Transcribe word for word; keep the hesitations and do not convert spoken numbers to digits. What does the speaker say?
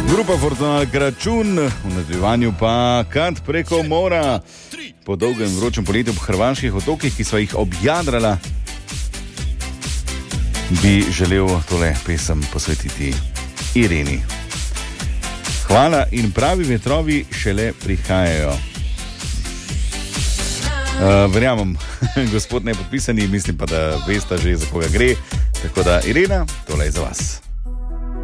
Grupa Fortunal Kračun, v nadaljevanju pa Kat preko mora. Po dolgem vročem poletju po hrvaških otokih, ki sva jih objadrala, bi želel tole pesem posvetiti Ireni. Hvala in pravi vetrovi šele prihajajo. Uh, verjamem, gospod nepodpisani, mislim pa, da veste že, za koga gre. Tako da, Irena, tole je za vas.